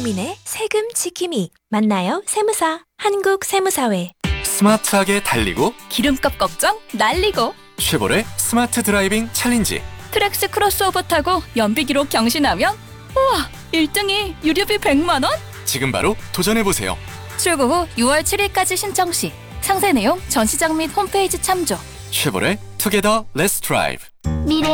국민의 세금 지킴이. 만나요 세무사. 한국세무사회. 스마트하게 달리고 기름값 걱정 날리고 쉐보레 스마트 드라이빙 챌린지. 트랙스 크로스오버 타고 연비 기록 경신하면 우와 1등이 유류비 100만 원? 지금 바로 도전해보세요. 출고 후 6월 7일까지 신청 시 상세 내용 전시장 및 홈페이지 참조. 쉐보레 투게더 렛츠 드라이브. 미래